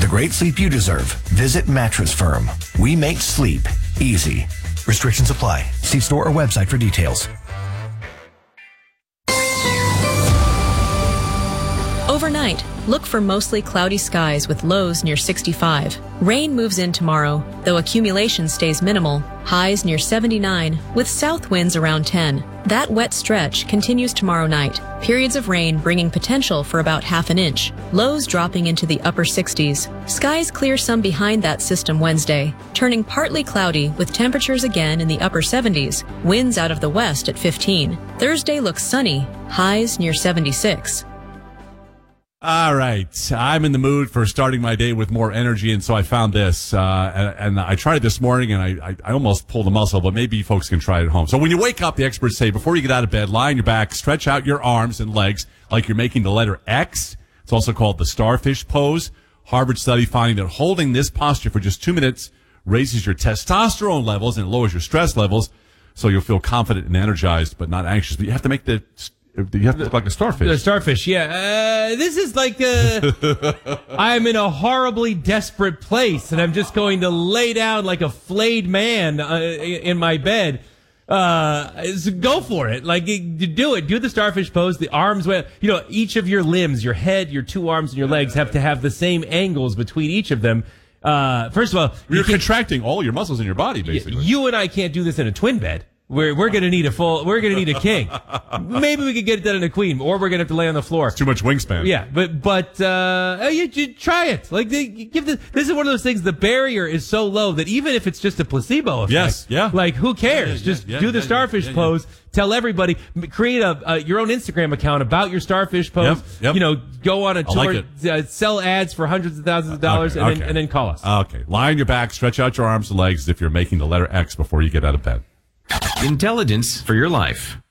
the great sleep you deserve, visit Mattress Firm. We make sleep easy. Restrictions apply. See store or website for details. Overnight, look for mostly cloudy skies with lows near 65. Rain moves in tomorrow, though accumulation stays minimal. Highs near 79, with south winds around 10. That wet stretch continues tomorrow night. Periods of rain bringing potential for about half an inch. Lows dropping into the upper 60s. Skies clear some behind that system Wednesday, turning partly cloudy with temperatures again in the upper 70s. Winds out of the west at 15. Thursday looks sunny. Highs near 76. All right. I'm in the mood for starting my day with more energy, and so I found this. And I tried it this morning, and I almost pulled a muscle, but maybe folks can try it at home. So when you wake up, the experts say, before you get out of bed, lie on your back, stretch out your arms and legs like you're making the letter X. It's also called the starfish pose. Harvard study finding that holding this posture for just 2 minutes raises your testosterone levels and lowers your stress levels, so you'll feel confident and energized, but not anxious. But you have to make you have to look like a starfish. The starfish, yeah. This is like I'm in a horribly desperate place, and I'm just going to lay down like a flayed man in my bed. So go for it. Like, do it. Do the starfish pose. The arms, each of your limbs, your head, your two arms, and your legs have to have the same angles between each of them. First of all, you're contracting all your muscles in your body, basically. You and I can't do this in a twin bed. We're gonna need a king. Maybe we could get it done in a queen, or we're gonna have to lay on the floor. It's too much wingspan. Yeah, but you try it. Like, this is one of those things. The barrier is so low that even if it's just a placebo effect, yes, yeah, like, who cares? Just do the starfish pose. Tell everybody. Create your own Instagram account about your starfish pose. Yep. Go on a tour, sell ads for hundreds of thousands of dollars, and then call us. Okay, lie on your back, stretch out your arms and legs as if you're making the letter X before you get out of bed. Intelligence for your life.